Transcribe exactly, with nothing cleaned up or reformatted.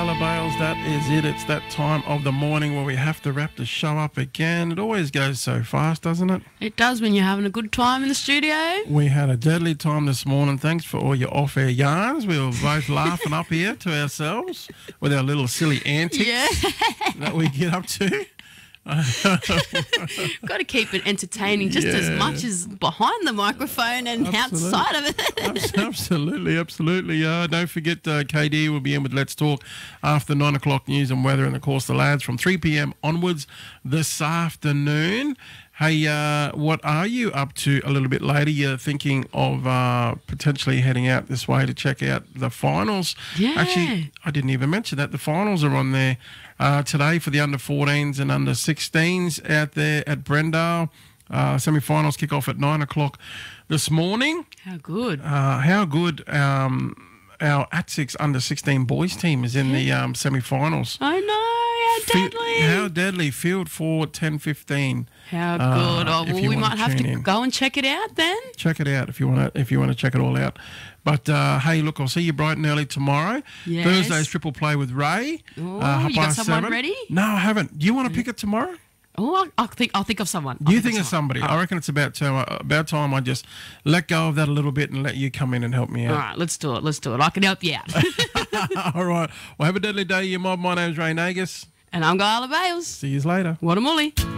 Gala Bales, that is it. It's that time of the morning where we have to wrap the show up again. It always goes so fast, doesn't it? It does when you're having a good time in the studio. We had a deadly time this morning. Thanks for all your off-air yarns. We were both laughing up here to ourselves with our little silly antics Yeah. that we get up to. Got to keep it entertaining just as Yeah. much as behind the microphone and Absolutely. outside of it. Abs- Absolutely, absolutely. Uh, don't forget, uh, K D will be in with Let's Talk after nine o'clock news and weather, and of course the lads from three p.m. onwards this afternoon. Hey, uh, what are you up to a little bit later? You're thinking of uh, potentially heading out this way to check out the finals. Yeah. Actually, I didn't even mention that. The finals are on there uh, today for the under fourteens and under sixteens out there at Brendale. Uh, semi-finals kick off at nine o'clock this morning. How good. Uh, how good um, our at six under sixteen boys team is in the um, semi-finals. I know, how deadly. Fi- how deadly. Field for ten fifteen. How uh, good. Oh, if well, you we wanna might have tune to in. go and check it out then. Check it out if you want to. If you want to check it all out. But uh, hey, look, I'll see you bright and early tomorrow. Yes. Thursday's triple play with Ray. Oh, uh, half you got past someone seven. ready? No, I haven't. Do you want to pick it tomorrow? Oh, I'll, I'll think. I'll think of someone. I'll You think of somebody? I reckon it's about time. Uh, about time I just let go of that a little bit and let you come in and help me All out. right, let's do it. Let's do it. I can help you out. All right. Well, have a deadly day, you mob. My name's Ray Nagus. And I'm Gala Bales. See you later. What a mully.